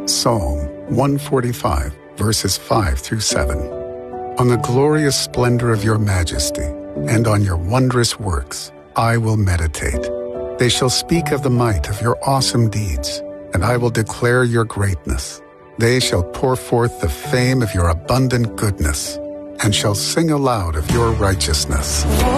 Psalm 145, verses 5 through 7. On the glorious splendor of your majesty and on your wondrous works I will meditate. They shall speak of the might of your awesome deeds, and I will declare your greatness. They shall pour forth the fame of your abundant goodness, and shall sing aloud of your righteousness.